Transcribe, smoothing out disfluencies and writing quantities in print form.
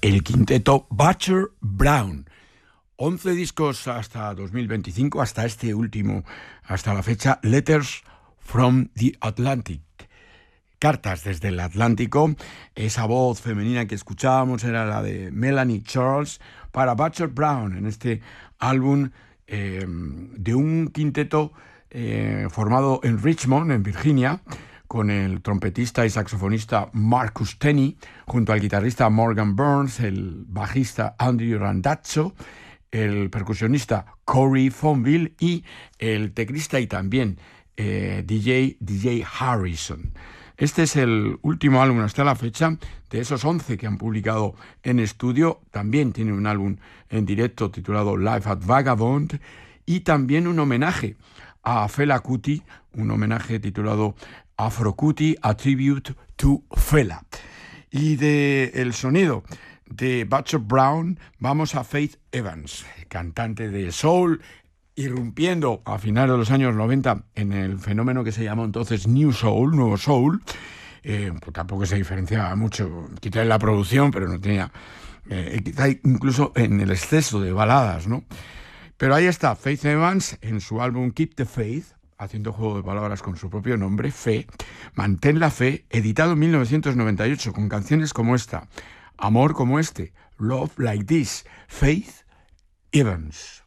el quinteto Butcher Brown. 11 discos hasta 2025, hasta este último, hasta la fecha, Letters from the Atlantic. Cartas desde el Atlántico. Esa voz femenina que escuchábamos era la de Melanie Charles para Butcher Brown en este álbum de un quinteto formado en Richmond, en Virginia, con el trompetista y saxofonista Marcus Tenney, junto al guitarrista Morgan Burns, el bajista Andrew Randazzo, el percusionista Corey Fonville y el teclista y también DJ Harrison. Este es el último álbum hasta la fecha de esos 11 que han publicado en estudio. También tiene un álbum en directo titulado Live at Vagabond y también un homenaje a Fela Kuti, un homenaje titulado Afro Kuti, A Tribute to Fela. Y del sonido de Butcher Brown vamos a Faith Evans, cantante de soul, irrumpiendo a finales de los años 90 en el fenómeno que se llamó entonces New Soul, Nuevo Soul. Pues tampoco se diferenciaba mucho, quizá en la producción, pero no tenía, quizá incluso en el exceso de baladas, ¿no? Pero ahí está Faith Evans en su álbum Keep the Faith, haciendo juego de palabras con su propio nombre, Fe, Mantén la Fe, editado en 1998, con canciones como esta, Amor como este, Love Like This, Faith Evans.